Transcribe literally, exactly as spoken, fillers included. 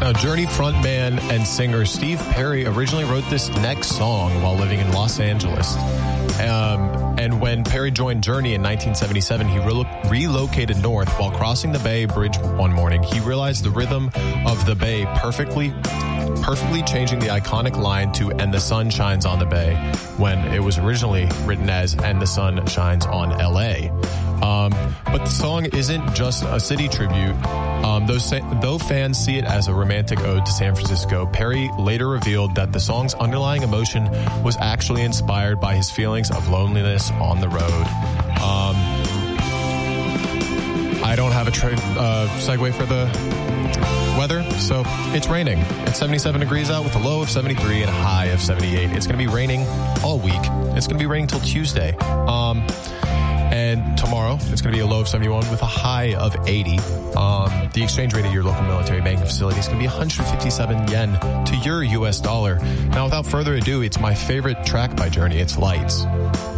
Now, Journey frontman and singer Steve Perry originally wrote this next song while living in Los Angeles. Um, and when Perry joined Journey in nineteen seventy-seven, he re- relocated north. While crossing the Bay Bridge one morning, he realized the rhythm of the Bay perfectly perfectly changing the iconic line to "And the Sun Shines on the Bay" when it was originally written as "And the Sun Shines on L A" Um, but the song isn't just a city tribute. Um, though, though fans see it as a romantic ode to San Francisco, Perry later revealed that the song's underlying emotion was actually inspired by his feelings of loneliness on the road. Um, I don't have a tra- uh, segue for the weather, so it's raining. It's seventy-seven degrees out with a low of seventy-three and a high of seventy-eight. It's going to be raining all week. It's going to be raining till Tuesday. Um, and tomorrow, it's going to be a low of seventy-one with a high of eighty. Um, the exchange rate at your local military banking facility is going to be one hundred fifty-seven yen to your U S dollar. Now, without further ado, it's my favorite track by Journey. It's Lights.